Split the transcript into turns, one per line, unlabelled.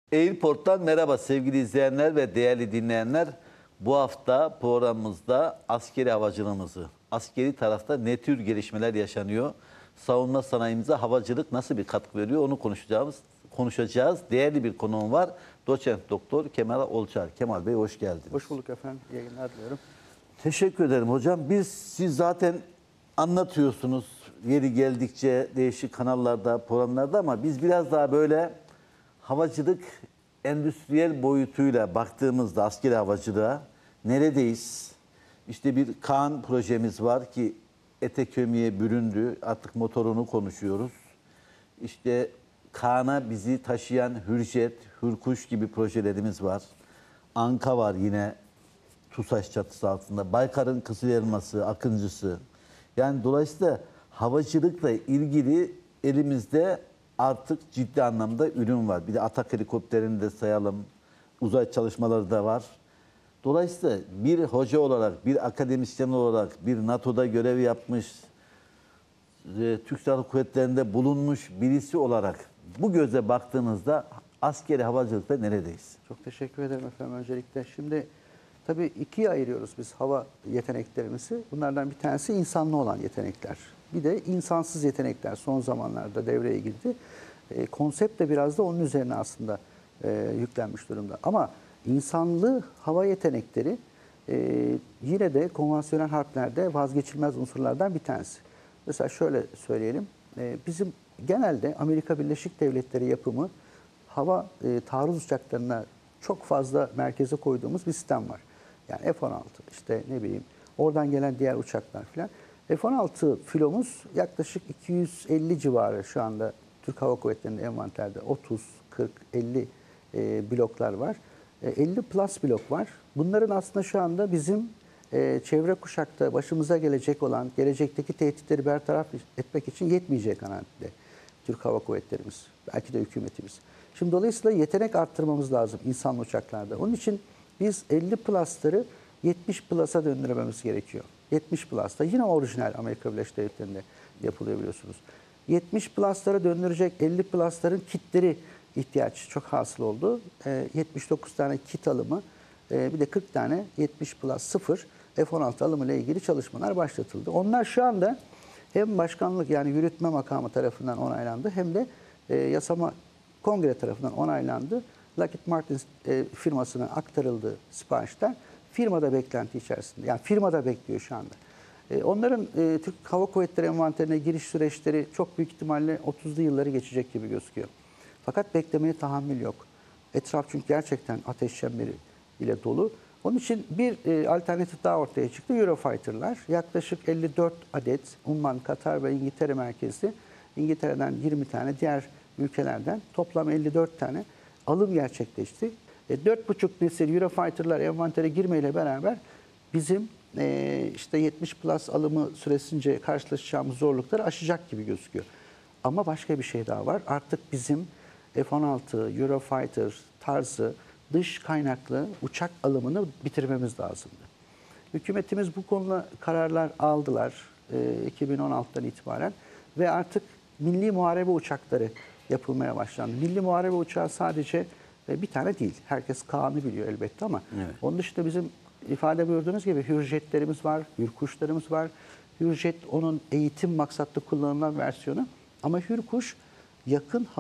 Airport'tan merhaba sevgili izleyenler ve değerli dinleyenler. Bu hafta programımızda askeri havacılığımızı, askeri tarafta ne tür gelişmeler yaşanıyor? Savunma sanayimize havacılık nasıl bir katkı veriyor? Onu konuşacağız. Değerli bir konuğum var. Doçent Doktor Kemal Olçar. Kemal Bey hoş geldiniz.
Hoş bulduk efendim. İyi yayınlar diliyorum.
Teşekkür ederim hocam. Siz zaten anlatıyorsunuz yeri geldikçe değişik kanallarda, programlarda ama biz biraz daha böyle havacılık endüstriyel boyutuyla baktığımızda askeri havacılığa neredeyiz? İşte bir Kaan projemiz var ki ete kemiğe büründü. Artık motorunu konuşuyoruz. İşte Kaan'a bizi taşıyan Hürjet, Hürkuş gibi projelerimiz var. Anka var yine TUSAŞ çatısı altında. Baykar'ın Kızıl Elması, Akıncısı. Yani dolayısıyla havacılıkla ilgili elimizde artık ciddi anlamda ürün var. Bir de Atak helikopterini de sayalım. Uzay çalışmaları da var. Dolayısıyla bir hoca olarak, bir akademisyen olarak, bir NATO'da görev yapmış, Türk Silahlı Kuvvetleri'nde bulunmuş birisi olarak bu gözle baktığınızda askeri havacılıkta neredeyiz?
Çok teşekkür ederim efendim öncelikle. Şimdi tabii ikiye ayırıyoruz biz hava yeteneklerimizi. Bunlardan bir tanesi insanlı olan yetenekler. Bir de insansız yetenekler son zamanlarda devreye girdi. Konsept de biraz da onun üzerine aslında yüklenmiş durumda. Ama insanlı hava yetenekleri yine de konvansiyonel harplerde vazgeçilmez unsurlardan bir tanesi. Mesela şöyle söyleyelim. Bizim genelde Amerika Birleşik Devletleri yapımı hava taarruz uçaklarına çok fazla merkeze koyduğumuz bir sistem var. Yani F-16 işte ne bileyim oradan gelen diğer uçaklar filan. F-16 filomuz yaklaşık 250 civarı şu anda Türk Hava Kuvvetleri'nin envanterde 30, 40, 50 bloklar var. 50 plus blok var. Bunların aslında şu anda bizim çevre kuşakta başımıza gelecek olan, gelecekteki tehditleri bertaraf etmek için yetmeyeceği kanaatinde Türk Hava Kuvvetlerimiz, belki de hükümetimiz. Şimdi dolayısıyla yetenek arttırmamız lazım insanlı uçaklarda. Onun için biz 50 plus'ları 70 plus'a döndürmemiz gerekiyor. 70 plus'ta yine orijinal Amerika Birleşik Devletleri'nde yapılıyor biliyorsunuz. 70 plus'lara döndürecek 50 plus'ların kitleri ihtiyaç çok hasıl oldu. 79 tane kit alımı, bir de 40 tane 70 plus 0 F-16 alımı ile ilgili çalışmalar başlatıldı. Onlar şu anda hem başkanlık yani yürütme makamı tarafından onaylandı hem de yasama kongre tarafından onaylandı. Lockheed Martin firmasına aktarıldı siparişler. Firmada beklenti içerisinde. Yani firmada bekliyor şu anda. Onların Türk Hava Kuvvetleri envanterine giriş süreçleri çok büyük ihtimalle 30'lu yılları geçecek gibi gözüküyor. Fakat beklemeye tahammül yok. Etraf çünkü gerçekten ateş çemberi ile dolu. Onun için bir alternatif daha ortaya çıktı. Eurofighter'lar yaklaşık 54 adet Umman, Katar ve İngiltere merkezli. İngiltere'den 20 tane, diğer ülkelerden toplam 54 tane alım gerçekleşti. 4,5 nesil Eurofighter'lar envantere girmeyle beraber bizim işte 70 plus alımı süresince karşılaşacağımız zorlukları aşacak gibi gözüküyor. Ama başka bir şey daha var. Artık bizim F-16, Eurofighter tarzı dış kaynaklı uçak alımını bitirmemiz lazımdı. Hükümetimiz bu konuda kararlar aldılar 2016'dan itibaren ve artık milli muharebe uçakları yapılmaya başlandı. Milli muharebe uçağı sadece bir tane değil. Herkes Kaan'ı biliyor elbette ama evet. Onun dışında bizim ifade buyurduğunuz gibi Hürjetlerimiz var, Hürkuşlarımız var. Hürjet onun eğitim maksatlı kullanılan versiyonu ama Hürkuş yakın